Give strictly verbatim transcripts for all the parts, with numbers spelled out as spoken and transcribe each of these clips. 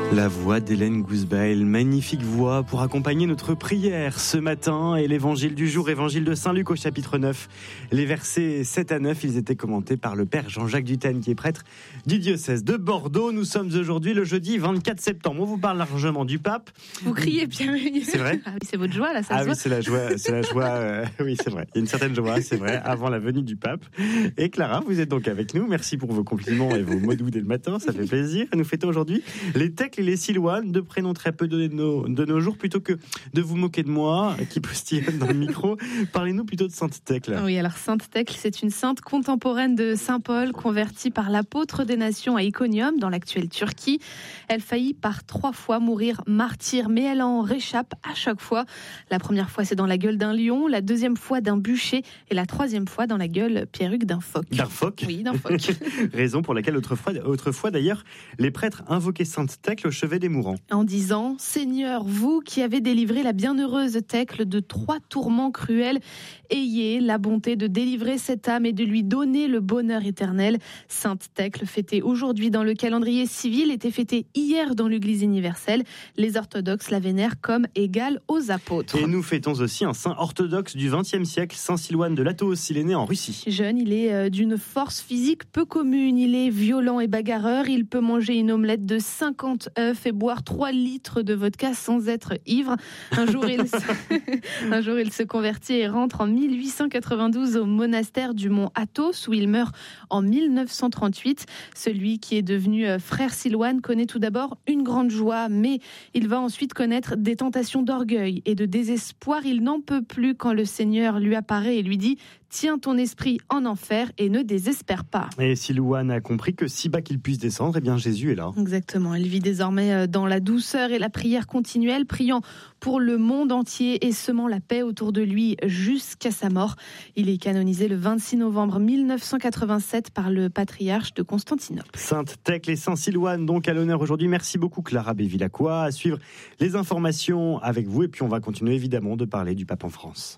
La voix d'Hélène Gousbail, magnifique voix pour accompagner notre prière ce matin et l'évangile du jour, évangile de Saint-Luc au chapitre neuf. Les versets sept à neuf, ils étaient commentés par le père Jean-Jacques Dutène qui est prêtre du diocèse de Bordeaux. Nous sommes aujourd'hui le jeudi vingt-quatre septembre. On vous parle largement du pape. Vous criez bien. C'est vrai ? Ah oui, c'est votre joie là, ça Ah se oui, voit. c'est la joie, c'est la joie, euh, oui c'est vrai. Il y a une certaine joie, c'est vrai, avant la venue du pape. Et Clara, vous êtes donc avec nous. Merci pour vos compliments et vos mots doux dès le matin, ça fait plaisir. Nous fêtons aujourd'hui les Thècles et les Silouanes, deux prénoms très peu donnés de nos, de nos jours. Plutôt que de vous moquer de moi, qui postillonne dans le micro, parlez-nous plutôt de Sainte Thècle. Oui, alors Sainte Thècle, c'est une sainte contemporaine de Saint Paul, convertie par l'apôtre des nations à Iconium, dans l'actuelle Turquie. Elle faillit par trois fois mourir martyre, mais elle en réchappe à chaque fois. La première fois, c'est dans la gueule d'un lion, la deuxième fois d'un bûcher, et la troisième fois dans la gueule perruque d'un phoque. D'un phoque ? Oui, d'un phoque. Raison pour laquelle autrefois, autrefois d'ailleurs, les prêtres invoquaient Sainte Thècle au chevet des mourants. En disant « Seigneur, vous qui avez délivré la bienheureuse Thècle de trois tourments cruels, ayez la bonté de délivrer cette âme et de lui donner le bonheur éternel. » Sainte Thècle, fêtée aujourd'hui dans le calendrier civil, était fêtée hier dans l'Église universelle. Les orthodoxes la vénèrent comme égale aux apôtres. Et nous fêtons aussi un saint orthodoxe du vingtième siècle, Saint Silouane de Latos. Il est né en Russie. Jeune, il est d'une force physique peu commune. Il est violent et bagarreur. Il peut manger une omelette de cinquante œufs et boire trois litres de vodka sans être ivre. Un jour, il se... un jour, il se convertit et rentre en mille huit cent quatre-vingt-douze au monastère du mont Athos, où il meurt en mille neuf cent trente-huit. Celui qui est devenu frère Silouane connaît tout d'abord une grande joie, mais il va ensuite connaître des tentations d'orgueil et de désespoir. Il n'en peut plus quand le Seigneur lui apparaît et lui dit « Tiens ton esprit en enfer et ne désespère pas ». Et Silouane a compris que si bas qu'il puisse descendre, eh bien Jésus est là. Exactement, elle vit désormais dans la douceur et la prière continuelle, priant pour le monde entier et semant la paix autour de lui jusqu'à sa mort. Il est canonisé le vingt-six novembre mille neuf cent quatre-vingt-sept par le patriarche de Constantinople. Sainte Thècle et Saint Silouane donc à l'honneur aujourd'hui. Merci beaucoup Clara Bévilacqua. À suivre les informations avec vous et puis on va continuer évidemment de parler du pape en France.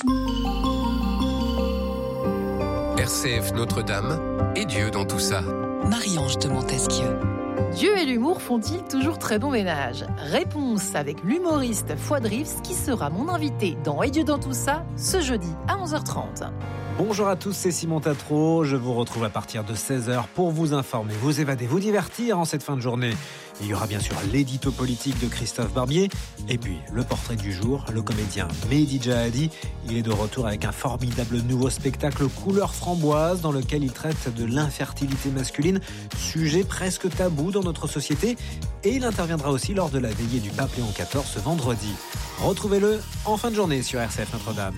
R C F Notre-Dame et Dieu dans tout ça. Marie-Ange de Montesquieu. Dieu et l'humour font-ils toujours très bon ménage ? Réponse avec l'humoriste Fouad Rivs qui sera mon invité dans Et Dieu dans tout ça ce jeudi à onze heures trente. Bonjour à tous, c'est Simon Tatro. Je vous retrouve à partir de seize heures pour vous informer, vous évader, vous divertir en cette fin de journée. Il y aura bien sûr l'édito politique de Christophe Barbier et puis le portrait du jour, le comédien Mehdi Jahadi. Il est de retour avec un formidable nouveau spectacle couleur framboise dans lequel il traite de l'infertilité masculine, sujet presque tabou dans notre société. Et il interviendra aussi lors de la veillée du pape Léon quatorze ce vendredi. Retrouvez-le en fin de journée sur R C F Notre-Dame.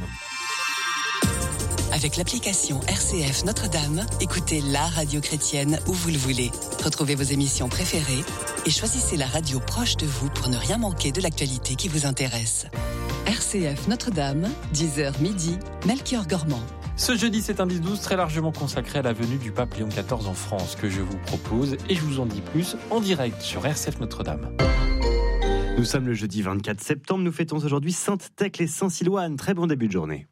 Avec l'application R C F Notre-Dame, écoutez la radio chrétienne où vous le voulez. Retrouvez vos émissions préférées et choisissez la radio proche de vous pour ne rien manquer de l'actualité qui vous intéresse. R C F Notre-Dame, dix heures midi, Melchior Gormand. Ce jeudi, c'est un dix douze très largement consacré à la venue du pape Léon quatorze en France que je vous propose et je vous en dis plus en direct sur R C F Notre-Dame. Nous sommes le jeudi vingt-quatre septembre, nous fêtons aujourd'hui Sainte Thècle et Saint Silouane. Très bon début de journée.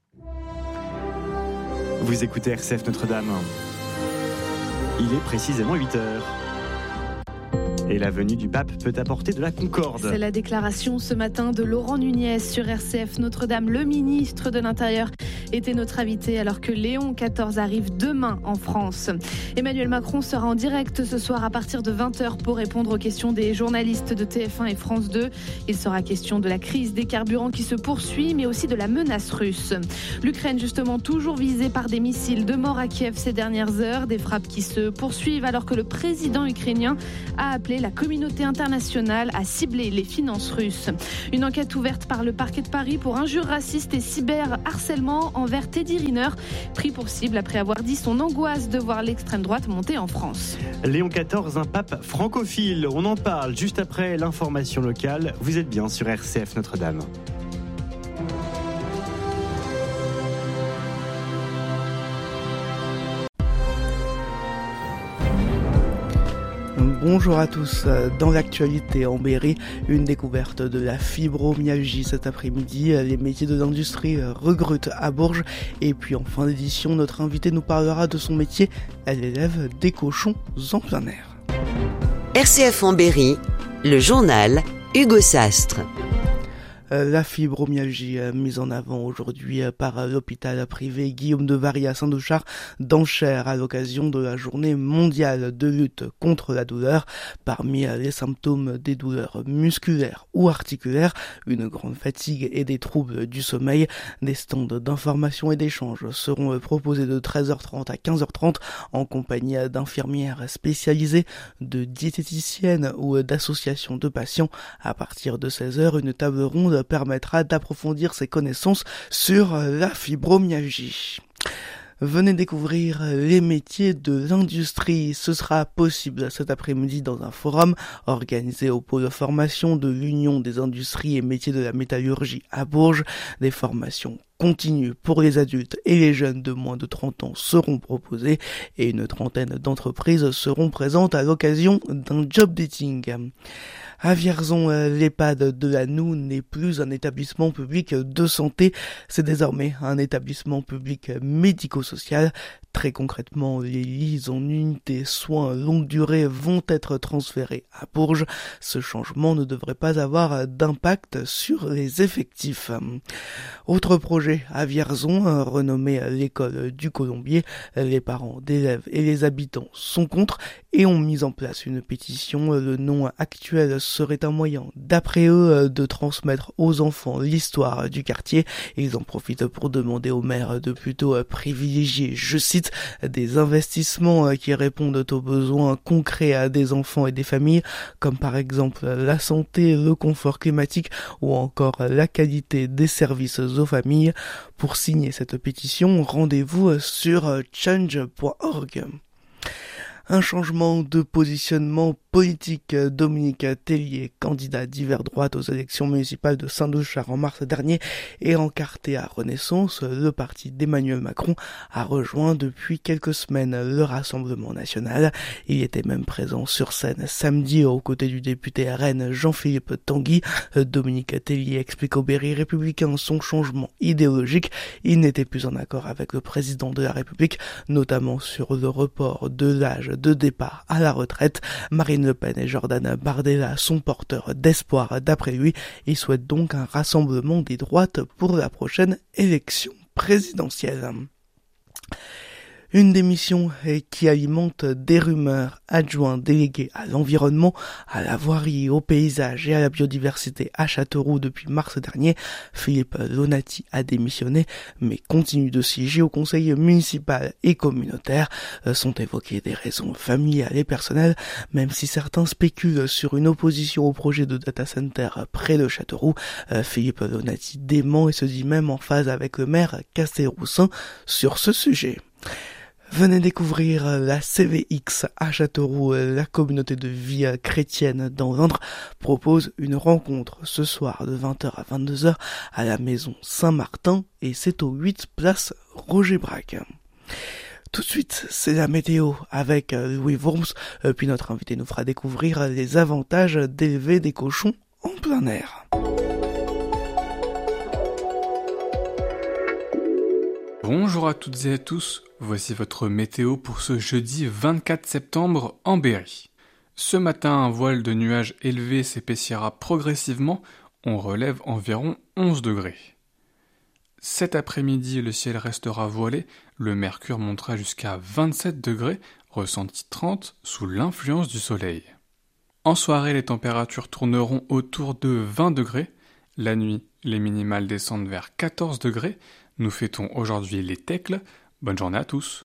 Vous écoutez R C F Notre-Dame. Il est précisément huit heures. Et la venue du pape peut apporter de la concorde. C'est la déclaration ce matin de Laurent Nunez sur R C F Notre-Dame. Le ministre de l'Intérieur était notre invité alors que Léon quatorze arrive demain en France. Emmanuel Macron sera en direct ce soir à partir de vingt heures pour répondre aux questions des journalistes de T F un et France deux. Il sera question de la crise des carburants qui se poursuit, mais aussi de la menace russe. L'Ukraine justement toujours visée par des missiles, de morts à Kiev ces dernières heures, des frappes qui se poursuivent alors que le président ukrainien a appelé la communauté internationale à cibler les finances russes. Une enquête ouverte par le parquet de Paris pour injures racistes et cyberharcèlement envers Teddy Riner, pris pour cible après avoir dit son angoisse de voir l'extrême droite monter en France. Léon quatorze, un pape francophile. On en parle juste après l'information locale. Vous êtes bien sur R C F Notre-Dame. Bonjour à tous. Dans l'actualité en Berry, une découverte de la fibromyalgie cet après-midi. Les métiers de l'industrie recrutent à Bourges. Et puis en fin d'édition, notre invité nous parlera de son métier. Elle élève des cochons en plein air. R C F en Berry, Le journal Hugo Sastre. La fibromyalgie mise en avant aujourd'hui par l'hôpital privé Guillaume de Varie à Saint-Douchard d'Enchères à l'occasion de la journée mondiale de lutte contre la douleur. Parmi les symptômes des douleurs musculaires ou articulaires, une grande fatigue et des troubles du sommeil, des stands d'information et d'échange seront proposés de treize heures trente à quinze heures trente en compagnie d'infirmières spécialisées, de diététiciennes ou d'associations de patients. À partir de seize heures, une table ronde permettra d'approfondir ses connaissances sur la fibromyalgie. Venez découvrir les métiers de l'industrie. Ce sera possible cet après-midi dans un forum organisé au pôle formation de l'Union des industries et métiers de la métallurgie à Bourges. Des formations continues pour les adultes et les jeunes de moins de trente ans seront proposées et une trentaine d'entreprises seront présentes à l'occasion d'un job dating. À Vierzon, l'EHPAD de la Noue n'est plus un établissement public de santé, c'est désormais un établissement public médico-social. Très concrètement, les lits en unité soins longue durée vont être transférés à Bourges. Ce changement ne devrait pas avoir d'impact sur les effectifs. Autre projet à Vierzon, renommé l'école du Colombier. Les parents d'élèves et les habitants sont contre et ont mis en place une pétition. Le nom actuel serait un moyen, d'après eux, de transmettre aux enfants l'histoire du quartier. Ils en profitent pour demander au maire de plutôt privilégier, je cite, des investissements qui répondent aux besoins concrets des enfants et des familles, comme par exemple la santé, le confort climatique ou encore la qualité des services aux familles. Pour signer cette pétition, rendez-vous sur change point org. Un changement de positionnement politique. Dominique Tellier, candidat d'hiver droite aux élections municipales de Saint-Douchard en mars dernier et encarté à Renaissance, le parti d'Emmanuel Macron a rejoint depuis quelques semaines le Rassemblement national. Il était même présent sur scène samedi aux côtés du député R N Jean-Philippe Tanguy. Dominique Tellier explique au Berry républicain son changement idéologique. Il n'était plus en accord avec le président de la République, notamment sur le report de l'âge de départ à la retraite. Marine Le Pen et Jordan Bardella sont porteurs d'espoir d'après lui. Il souhaite donc un rassemblement des droites pour la prochaine élection présidentielle. Une démission qui alimente des rumeurs. Adjoint délégué à l'environnement, à la voirie, au paysage et à la biodiversité à Châteauroux depuis mars dernier, Philippe Lonati a démissionné, mais continue de siéger au conseil municipal et communautaire. Sont évoquées des raisons familiales et personnelles, même si certains spéculent sur une opposition au projet de data center près de Châteauroux. Philippe Lonati dément et se dit même en phase avec le maire Castelroussin sur ce sujet. Venez découvrir la C V X à Châteauroux. La communauté de vie chrétienne dans l'Indre propose une rencontre ce soir de vingt heures à vingt-deux heures à la maison Saint-Martin et c'est au huit place Roger Braque. Tout de suite, c'est la météo avec Louis Worms, puis notre invité nous fera découvrir les avantages d'élever des cochons en plein air. Bonjour à toutes et à tous, voici votre météo pour ce jeudi vingt-quatre septembre en Berry. Ce matin, un voile de nuages élevé s'épaissira progressivement, on relève environ onze degrés. Cet après-midi, le ciel restera voilé, le mercure montera jusqu'à vingt-sept degrés, ressenti trente sous l'influence du soleil. En soirée, les températures tourneront autour de vingt degrés, la nuit, les minimales descendent vers quatorze degrés. Nous fêtons aujourd'hui les Tecles. Bonne journée à tous.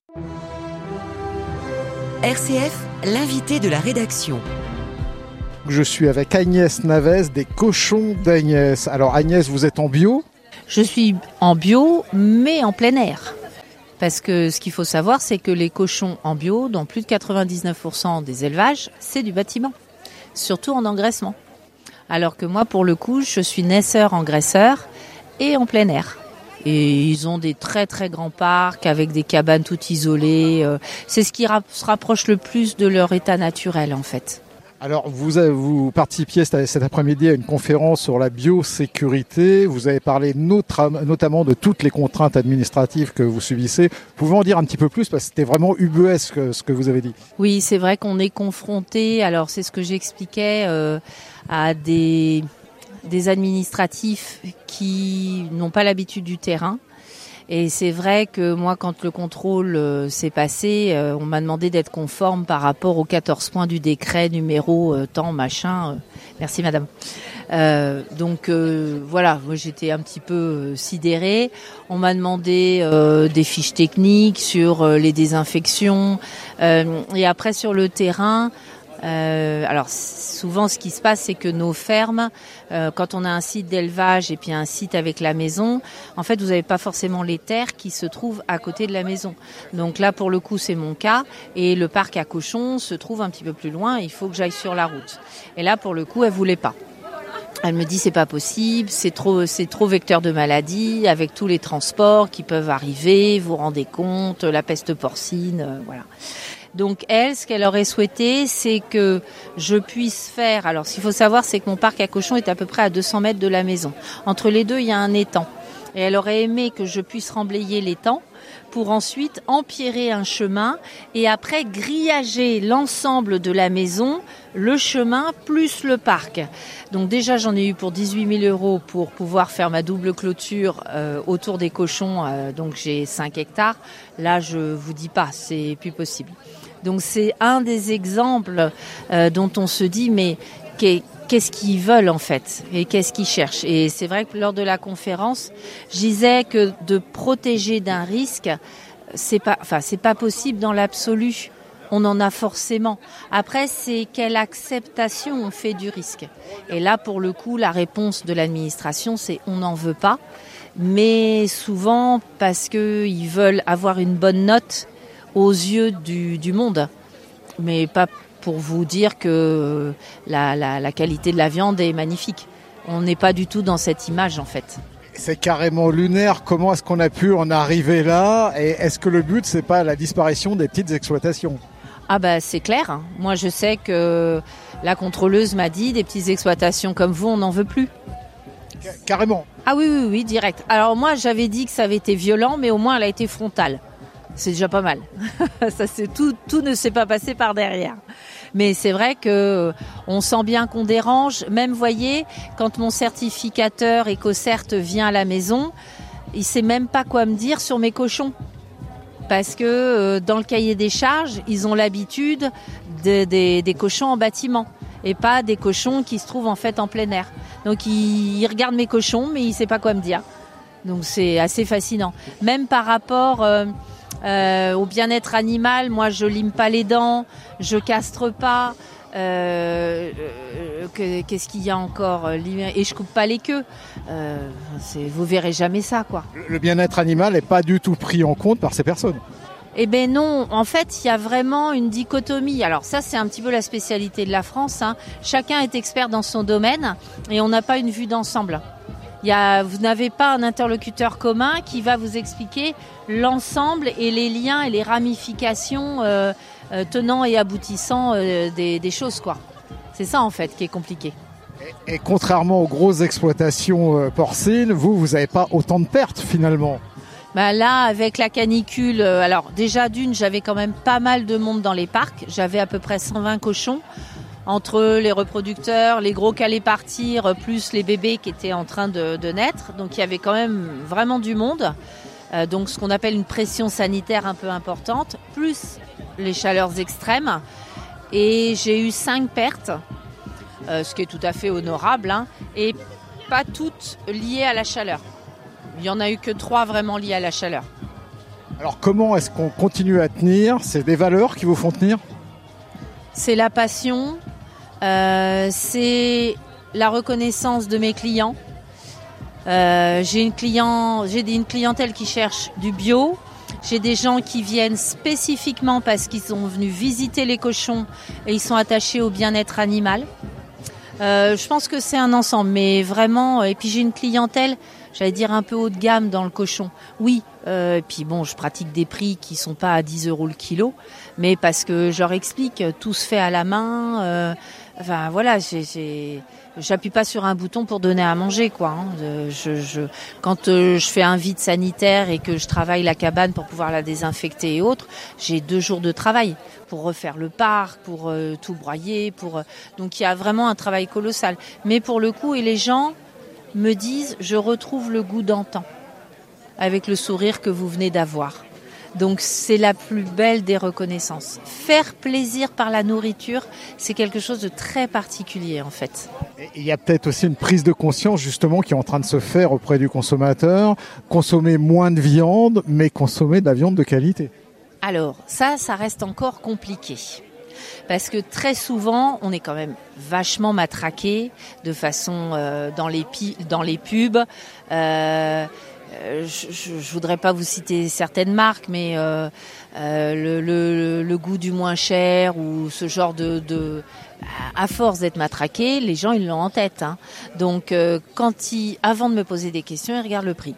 R C F, l'invité de la rédaction. Je suis avec Agnès Navès des Cochons d'Agnès. Alors Agnès, vous êtes en bio ? Je suis en bio, mais en plein air. Parce que ce qu'il faut savoir, c'est que les cochons en bio, dans plus de quatre-vingt-dix-neuf pour cent des élevages, c'est du bâtiment. Surtout en engraissement. Alors que moi, pour le coup, je suis naisseur-engraisseur et en plein air. Et ils ont des très très grands parcs avec des cabanes toutes isolées. C'est ce qui se rapproche le plus de leur état naturel en fait. Alors, vous, avez, vous participiez cet après-midi à une conférence sur la biosécurité. Vous avez parlé notre, notamment de toutes les contraintes administratives que vous subissez. Pouvez-vous en dire un petit peu plus, parce que c'était vraiment ubuesque ce que vous avez dit. Oui, c'est vrai qu'on est confronté, alors c'est ce que j'expliquais, euh, à des, des administratifs qui n'ont pas l'habitude du terrain. Et c'est vrai que moi, quand le contrôle euh, s'est passé, euh, on m'a demandé d'être conforme par rapport aux quatorze points du décret numéro euh, tant machin. Euh, merci madame. Euh, donc euh, voilà, moi j'étais un petit peu euh, sidérée. On m'a demandé euh, des fiches techniques sur euh, les désinfections. Euh, et après sur le terrain, Euh, alors souvent ce qui se passe, c'est que nos fermes, euh, quand on a un site d'élevage et puis un site avec la maison, en fait vous n'avez pas forcément les terres qui se trouvent à côté de la maison. Donc là pour le coup c'est mon cas, et le parc à cochons se trouve un petit peu plus loin, il faut que j'aille sur la route. Et là pour le coup elle voulait pas. Elle me dit c'est pas possible, c'est trop, c'est trop vecteur de maladie avec tous les transports qui peuvent arriver, vous vous rendez compte, la peste porcine, euh, voilà. Donc elle, ce qu'elle aurait souhaité, c'est que je puisse faire... Alors ce qu'il faut savoir, c'est que mon parc à cochons est à peu près à deux cents mètres de la maison. Entre les deux, il y a un étang. Et elle aurait aimé que je puisse remblayer l'étang pour ensuite empierrer un chemin et après grillager l'ensemble de la maison, le chemin plus le parc. Donc déjà, j'en ai eu pour dix-huit mille euros pour pouvoir faire ma double clôture euh, autour des cochons. Euh, donc j'ai cinq hectares. Là, je vous dis pas, c'est plus possible. Donc c'est un des exemples euh, dont on se dit mais qu'est-ce qu'ils veulent en fait et qu'est-ce qu'ils cherchent. Et c'est vrai que lors de la conférence, je disais que de protéger d'un risque, c'est pas, enfin c'est pas possible dans l'absolu. On en a forcément. Après, c'est quelle acceptation on fait du risque. Et là, pour le coup, la réponse de l'administration, c'est on n'en veut pas, mais souvent parce que ils veulent avoir une bonne note aux yeux du, du monde, mais pas pour vous dire que la, la, la qualité de la viande est magnifique. On n'est pas du tout dans cette image en fait. C'est carrément lunaire. Comment est-ce qu'on a pu en arriver là? Et est-ce que le but, c'est pas la disparition des petites exploitations? Ah bah c'est clair. Hein. Moi je sais que la contrôleuse m'a dit des petites exploitations comme vous, on n'en veut plus. Carrément. Ah oui oui oui direct. Alors moi j'avais dit que ça avait été violent, mais au moins elle a été frontale. C'est déjà pas mal. Ça, c'est tout, tout ne s'est pas passé par derrière. Mais c'est vrai que on sent bien qu'on dérange. Même, voyez, quand mon certificateur EcoCert vient à la maison, il sait même pas quoi me dire sur mes cochons. Parce que euh, dans le cahier des charges, ils ont l'habitude de, de, des cochons en bâtiment et pas des cochons qui se trouvent en fait en plein air. Donc, il, il regarde mes cochons, mais il sait pas quoi me dire. Donc, c'est assez fascinant. Même par rapport... Euh, Euh, au bien-être animal, moi je lime pas les dents, je castre pas, euh, euh, qu'est-ce qu'il y a encore, et je coupe pas les queues. Euh, c'est, vous verrez jamais ça quoi. Le bien-être animal n'est pas du tout pris en compte par ces personnes. Eh ben non, en fait il y a vraiment une dichotomie. Alors ça c'est un petit peu la spécialité de la France, hein. Chacun est expert dans son domaine et on n'a pas une vue d'ensemble. Il y a, vous n'avez pas un interlocuteur commun qui va vous expliquer l'ensemble et les liens et les ramifications euh, euh, tenants et aboutissants euh, des, des choses, quoi. C'est ça, en fait, qui est compliqué. Et, et contrairement aux grosses exploitations euh, porcines, vous, vous n'avez pas autant de pertes, finalement. Bah là, avec la canicule, euh, alors déjà d'une, j'avais quand même pas mal de monde dans les parcs. J'avais à peu près cent vingt cochons. Entre les reproducteurs, les gros qui allaient partir, plus les bébés qui étaient en train de, de naître. Donc il y avait quand même vraiment du monde. Euh, donc ce qu'on appelle une pression sanitaire un peu importante, plus les chaleurs extrêmes. Et j'ai eu cinq pertes, euh, ce qui est tout à fait honorable, hein, et pas toutes liées à la chaleur. Il n'y en a eu que trois vraiment liées à la chaleur. Alors comment est-ce qu'on continue à tenir? C'est des valeurs qui vous font tenir? C'est la passion. Euh, c'est la reconnaissance de mes clients. Euh, j'ai une client, j'ai une clientèle qui cherche du bio. J'ai des gens qui viennent spécifiquement parce qu'ils sont venus visiter les cochons et ils sont attachés au bien-être animal. Euh, je pense que c'est un ensemble, mais vraiment. Et puis j'ai une clientèle, j'allais dire un peu haut de gamme dans le cochon. Oui. Euh, et puis bon, je pratique des prix qui sont pas à dix euros le kilo, mais parce que je leur explique, tout se fait à la main. Euh, Enfin voilà, j'ai, j'ai, j'appuie pas sur un bouton pour donner à manger, quoi. Hein. Je, je, quand euh, je fais un vide sanitaire et que je travaille la cabane pour pouvoir la désinfecter et autres, j'ai deux jours de travail pour refaire le parc, pour euh, tout broyer, pour. Euh, donc il y a vraiment un travail colossal. Mais pour le coup, et les gens me disent, je retrouve le goût d'antan avec le sourire que vous venez d'avoir. Donc c'est la plus belle des reconnaissances. Faire plaisir par la nourriture, c'est quelque chose de très particulier en fait. Il y a peut-être aussi une prise de conscience justement qui est en train de se faire auprès du consommateur. Consommer moins de viande, mais consommer de la viande de qualité. Alors ça, ça reste encore compliqué. Parce que très souvent, on est quand même vachement matraqué de façon euh, dans les pi- dans les pubs. Euh, Je, je, je voudrais pas vous citer certaines marques, mais euh, euh, le, le, le goût du moins cher ou ce genre de, de à force d'être matraqué, les gens ils l'ont en tête. Hein. Donc euh, quand ils, avant de me poser des questions, ils regardent le prix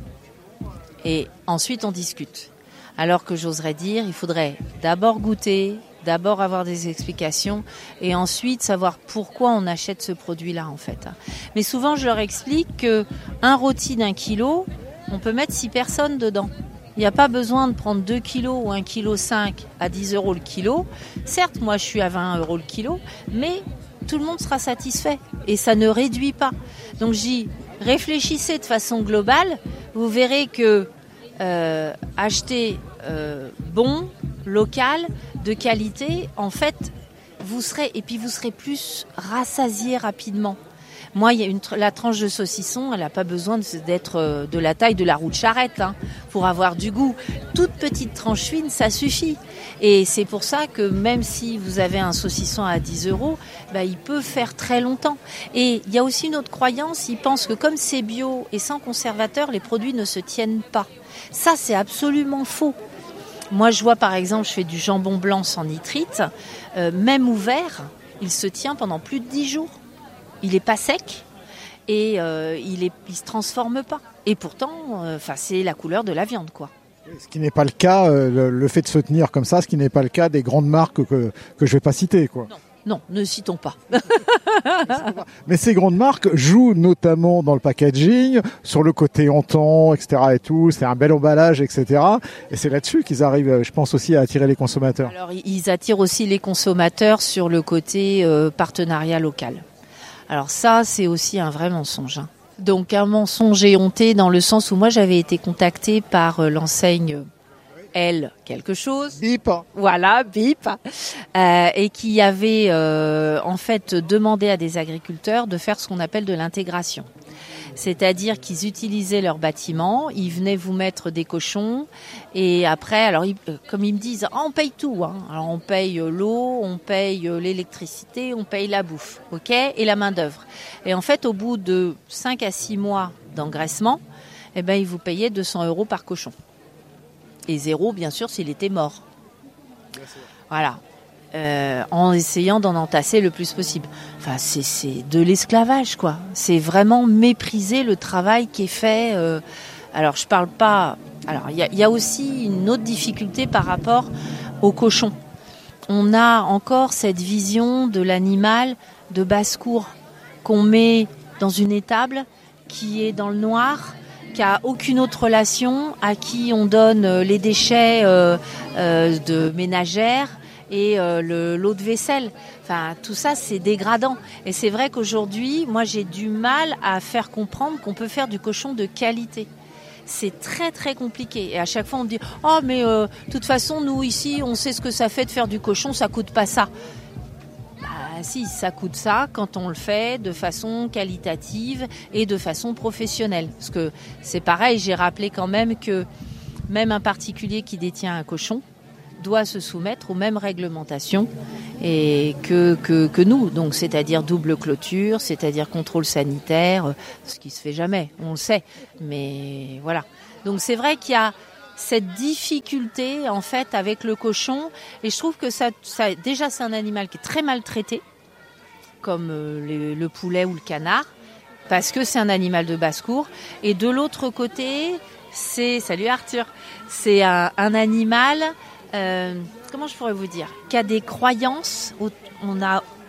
et ensuite on discute. Alors que j'oserais dire, il faudrait d'abord goûter, d'abord avoir des explications et ensuite savoir pourquoi on achète ce produit-là en fait. Mais souvent je leur explique que un rôti d'un kilo, on peut mettre six personnes dedans. Il n'y a pas besoin de prendre deux kilos ou un kilo cinq à dix euros le kilo. Certes, moi je suis à vingt euros le kilo, mais tout le monde sera satisfait et ça ne réduit pas. Donc je dis, réfléchissez de façon globale, vous verrez que euh, acheter euh, bon, local, de qualité, en fait, vous serez et puis vous serez plus rassasié rapidement. Moi, il y a une la tranche de saucisson, elle n'a pas besoin de, d'être de la taille de la roue de charrette hein, pour avoir du goût. Toute petite tranche fine, ça suffit. Et c'est pour ça que même si vous avez un saucisson à dix euros, bah, il peut faire très longtemps. Et il y a aussi une autre croyance, ils pensent que comme c'est bio et sans conservateur, les produits ne se tiennent pas. Ça, c'est absolument faux. Moi, je vois par exemple, je fais du jambon blanc sans nitrite, euh, même ouvert, il se tient pendant plus de dix jours. Il n'est pas sec et euh, il ne il se transforme pas. Et pourtant, euh, c'est la couleur de la viande, quoi. Ce qui n'est pas le cas, euh, le, le fait de se tenir comme ça, ce qui n'est pas le cas des grandes marques que, que je ne vais pas citer, quoi. Non. Non, ne citons pas. Mais ces grandes marques jouent notamment dans le packaging, sur le côté antan, et cetera et tout. C'est un bel emballage, et cetera. Et c'est là-dessus qu'ils arrivent, je pense, aussi à attirer les consommateurs. Alors, ils attirent aussi les consommateurs sur le côté euh, partenariat local. Alors ça, c'est aussi un vrai mensonge. Hein. Donc un mensonge éhonté dans le sens où moi, j'avais été contactée par euh, l'enseigne Elle quelque chose. Bip. Voilà, bip. Euh, et qui avait euh, en fait demandé à des agriculteurs de faire ce qu'on appelle de l'intégration. C'est-à-dire qu'ils utilisaient leur bâtiment, ils venaient vous mettre des cochons et après, alors ils, comme ils me disent, ah, on paye tout. Hein. Alors on paye l'eau, on paye l'électricité, on paye la bouffe, ok, et la main d'œuvre. Et en fait, au bout de cinq à six mois d'engraissement, eh ben ils vous payaient deux cents euros par cochon. Et zéro, bien sûr, s'il était mort. Voilà. Euh, en essayant d'en entasser le plus possible. Enfin, c'est, c'est de l'esclavage, quoi. C'est vraiment mépriser le travail qui est fait. Euh... Alors, je parle pas... Alors, il y a, y a aussi une autre difficulté par rapport aux cochons. On a encore cette vision de l'animal de basse-cour qu'on met dans une étable qui est dans le noir, qui a aucune autre relation, à qui on donne les déchets euh, euh, de ménagères et euh, le, l'eau de vaisselle. Enfin, tout ça, c'est dégradant. Et c'est vrai qu'aujourd'hui, moi, j'ai du mal à faire comprendre qu'on peut faire du cochon de qualité. C'est très, très compliqué. Et à chaque fois, on me dit « Oh, mais de euh, toute façon, nous, ici, on sait ce que ça fait de faire du cochon, ça coûte pas ça. » Bah si, ça coûte ça quand on le fait de façon qualitative et de façon professionnelle. Parce que c'est pareil, j'ai rappelé quand même que même un particulier qui détient un cochon doit se soumettre aux mêmes réglementations et que, que, que nous. Donc, c'est-à-dire double clôture, c'est-à-dire contrôle sanitaire, ce qui se fait jamais, on le sait. Mais voilà. Donc, c'est vrai qu'il y a cette difficulté, en fait, avec le cochon. Et je trouve que ça, ça déjà, c'est un animal qui est très maltraité, comme euh, le, le poulet ou le canard, parce que c'est un animal de basse-cour. Et de l'autre côté, c'est... Salut Arthur. C'est un, un animal... Euh, comment je pourrais vous dire, qui a des croyances. On a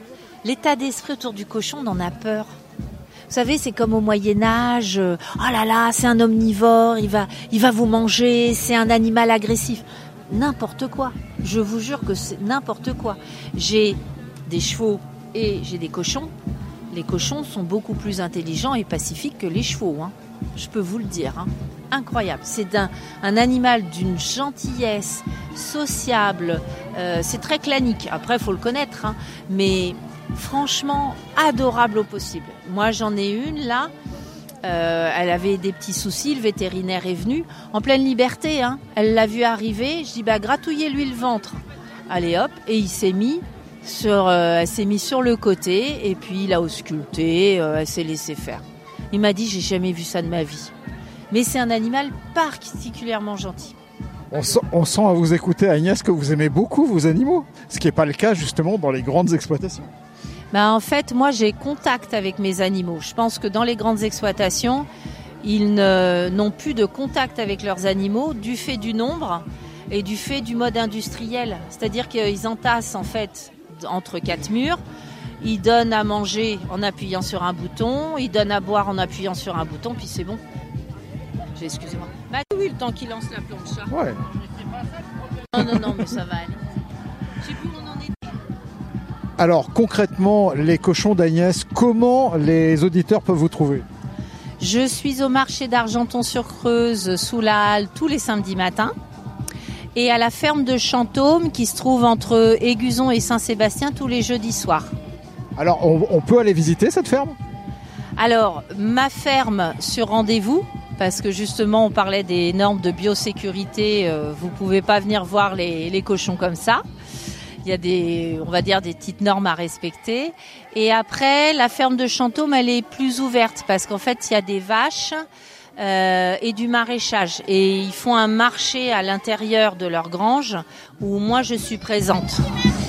l'état d'esprit autour du cochon, on en a peur. Vous savez, c'est comme au Moyen-Âge. Euh, oh là là, c'est un omnivore, il va, il va vous manger, c'est un animal agressif. N'importe quoi. Je vous jure que c'est n'importe quoi. J'ai des chevaux et j'ai des cochons. Les cochons sont beaucoup plus intelligents et pacifiques que les chevaux. Hein. Je peux vous le dire. Hein. Incroyable. C'est un, un animal d'une gentillesse, sociable. Euh, c'est très clanique. Après, il faut le connaître. Hein. Mais franchement, adorable au possible. Moi, j'en ai une là. Euh, elle avait des petits soucis. Le vétérinaire est venu en pleine liberté. Hein. Elle l'a vu arriver. Je dis bah gratouillez-lui le ventre. Allez hop. Et il s'est mis sur, euh, elle s'est mis sur le côté et puis il a ausculté. Euh, elle s'est laissée faire. Il m'a dit j'ai jamais vu ça de ma vie. Mais c'est un animal particulièrement gentil. On sent, on sent à vous écouter, Agnès, que vous aimez beaucoup vos animaux, ce qui n'est pas le cas justement dans les grandes exploitations. Ben, en fait, moi j'ai contact avec mes animaux. Je pense que dans les grandes exploitations, ils ne, n'ont plus de contact avec leurs animaux du fait du nombre et du fait du mode industriel. C'est-à-dire qu'ils entassent en fait entre quatre murs. Ils donnent à manger en appuyant sur un bouton, ils donnent à boire en appuyant sur un bouton, puis c'est bon. J'ai, excusez-moi. Bah oui, le temps qu'il lance la planche. Hein. Ouais. Non, non, non, mais ça va aller. Je sais plus où on en est. Alors concrètement, les cochons d'Agnès, comment les auditeurs peuvent vous trouver ? Je suis au marché d'Argenton-sur-Creuse, sous la halle, tous les samedis matins. Et à la ferme de Chantôme, qui se trouve entre Aiguzon et Saint-Sébastien, tous les jeudis soirs. Alors, on, on peut aller visiter cette ferme ? Alors, ma ferme sur rendez-vous, parce que justement, on parlait des normes de biosécurité. Euh, vous pouvez pas venir voir les, les cochons comme ça. Il y a des, on va dire, des petites normes à respecter. Et après, la ferme de Chantôme, elle est plus ouverte, parce qu'en fait, il y a des vaches euh, et du maraîchage. Et ils font un marché à l'intérieur de leur grange, où moi, je suis présente.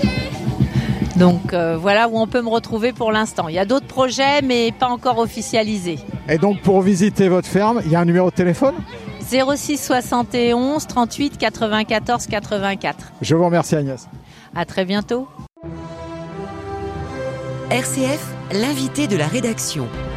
Donc euh, voilà où on peut me retrouver pour l'instant. Il y a d'autres projets, mais pas encore officialisés. Et donc pour visiter votre ferme, il y a un numéro de téléphone ? zéro six soixante et onze trente-huit quatre-vingt-quatorze quatre-vingt-quatre. Je vous remercie Agnès. À très bientôt. R C F, l'invité de la rédaction.